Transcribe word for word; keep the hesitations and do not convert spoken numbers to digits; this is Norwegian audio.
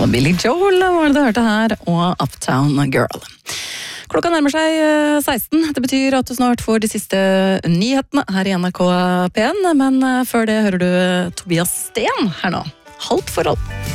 Ja, Billy Joel var det du hørte her, og Uptown Girl. Klokka nærmer seg seksten. Det betyr at du snart får de siste nyhetene her i N R K P en, men før det hører du Tobias Sten her nå. Halvt forhold.